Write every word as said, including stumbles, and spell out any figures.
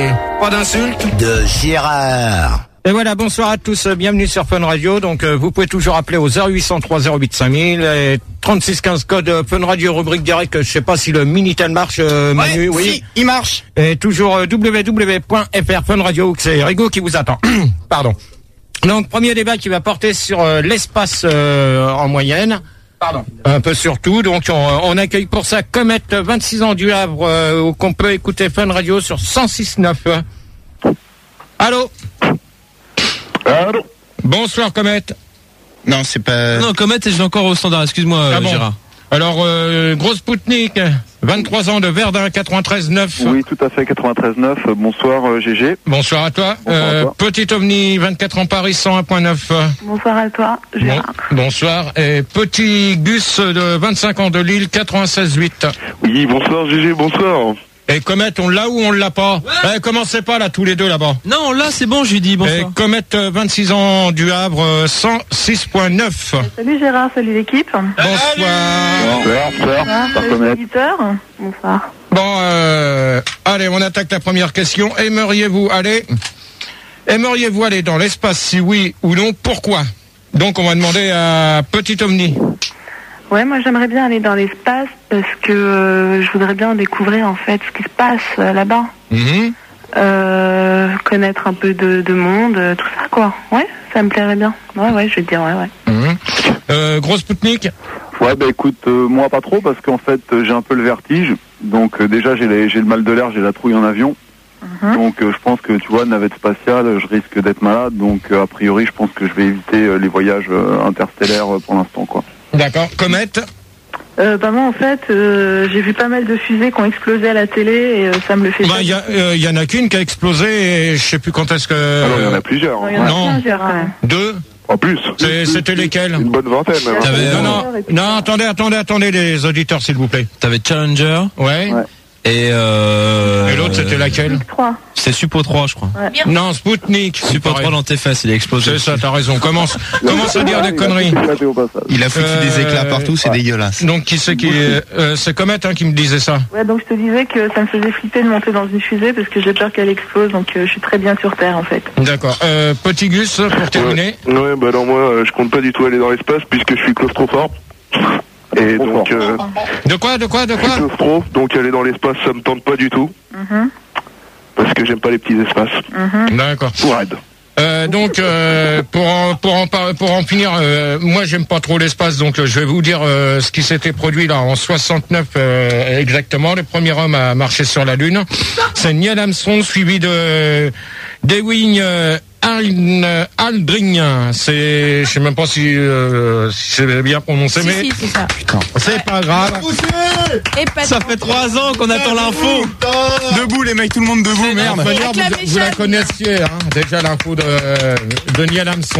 Pas d'insulte de Gérard. Et voilà, bonsoir à tous, bienvenue sur Fun Radio. Donc euh, vous pouvez toujours appeler au zéro huit cent trois zéro huit cinq mille et trente-six quinze code euh, Fun Radio rubrique direct. Je sais pas si le Minitel marche, euh, Manu. Ouais, oui, si, il marche. Et toujours euh, w w w point f r Fun Radio, c'est Rigo qui vous attend. Pardon. Donc premier débat qui va porter sur euh, l'espace euh, en moyenne. Pardon. Un peu sur tout. Donc on, on accueille pour ça Comet, vingt-six ans du Havre, euh, qu'on peut écouter Fun Radio sur cent six neuf. Allô. Allô. Bonsoir Comet. Non, c'est pas... Non, Comet, je l'ai encore au standard, excuse-moi Ah bon. Gérard. Alors, euh, Grosse Spoutnik, vingt-trois ans de Verdun, quatre-vingt-treize neuf. Oui, tout à fait, quatre-vingt-treize neuf. Bonsoir euh, G G. Bonsoir à toi. Bonsoir euh, à toi. Petit OVNI, vingt-quatre ans Paris, cent un point neuf. Bonsoir à toi, Gérard. Bon, bonsoir. Et Petit Gus de vingt-cinq ans de Lille, quatre-vingt-seize huit. Oui, bonsoir G G, bonsoir. Et Comet, on l'a ou on l'a pas? Ouais. Eh, commencez pas là, tous les deux là-bas. Non, là c'est bon, je lui dis Et bonsoir. Comet, euh, vingt-six ans du Havre, euh, cent six point neuf. Salut Gérard, salut l'équipe. Bonsoir. Bonsoir, bonsoir. Bonsoir, Par salut Comet. les auditeurs. Bonsoir. Bon, euh, allez, on attaque la première question. Aimeriez-vous aller, aimeriez-vous aller dans l'espace? Si oui ou non, pourquoi? Donc, on va demander à Petit OVNI. Ouais, moi j'aimerais bien aller dans l'espace parce que euh, je voudrais bien découvrir en fait ce qui se passe euh, là-bas. Mhm. Euh, connaître un peu de, de monde, euh, tout ça quoi. Ouais, ça me plairait bien. Ouais, ouais, je vais te dire, ouais, ouais. Mhm. Euh, Gros Spoutnik. Ouais, bah écoute, euh, moi pas trop, parce qu'en fait, euh, j'ai un peu le vertige. Donc euh, déjà, j'ai, les- j'ai le mal de l'air, j'ai la trouille en avion. Mhm. Donc euh, je pense que, tu vois, navette spatiale, je risque d'être malade. Donc euh, a priori, je pense que je vais éviter euh, les voyages euh, interstellaires euh, pour l'instant, quoi. D'accord. Comet. Euh, bah moi en fait, euh, j'ai vu pas mal de fusées qui ont explosé à la télé et euh, ça me le fait. Bah, il y, a, euh, y en a qu'une qui a explosé et je sais plus quand est-ce que. Alors il y en a plusieurs. Non, hein. il y en a Non. plein, Gérard, quand même. Deux. En plus. C'est- C'était lesquelles? Une bonne vingtaine. même. T'avais- Non, non, non, attendez, attendez, attendez, les auditeurs, s'il vous plaît. T'avais Challenger Ouais. Ouais. et euh... Et l'autre, c'était laquelle? trois. C'est Suppo trois, je crois. Non, Spoutnik. Suppo Pareil. trois dans tes fesses, il a explosé. C'est ça, t'as raison. Commence, commence à dire des Il a conneries. tout éclaté au passage. Il a foutu Euh, des éclats partout, c'est ouais. dégueulasse. Donc, qui c'est qui, euh, c'est Comet, hein, qui me disait ça. Ouais, donc je te disais que ça me faisait flipper de monter dans une fusée parce que j'ai peur qu'elle explose, donc euh, je suis très bien sur Terre en fait. D'accord. Euh, Petit Gus, pour terminer. Ouais, ouais, bah alors moi, euh, je compte pas du tout aller dans l'espace puisque je suis claustrophobe. Et donc, euh, De quoi, de quoi, de je suis quoi? claustro, donc aller dans l'espace, ça me tente pas du tout. Mhm. Parce que j'aime pas les petits espaces. Mhm. D'accord. Tout raide. Euh, donc euh, pour en, pour en par- pour en finir, euh, moi j'aime pas trop l'espace, donc euh, je vais vous dire euh, ce qui s'était produit là en soixante-neuf euh, exactement. Le premier homme à marcher sur la Lune, c'est Neil Armstrong, suivi de d'Ewing euh, Aldrin. Aldrin. C'est, je sais même pas si, euh, si c'est bien prononcé, mais Si, si, c'est ça. c'est pas grave. Et pas Ça de- fait trois ans qu'on attend l'info. Debout les mecs, tout le monde debout, merde. Manière, Avec la vous, vous la méchante. connaissiez, hein, déjà l'info de, de Neil Armstrong.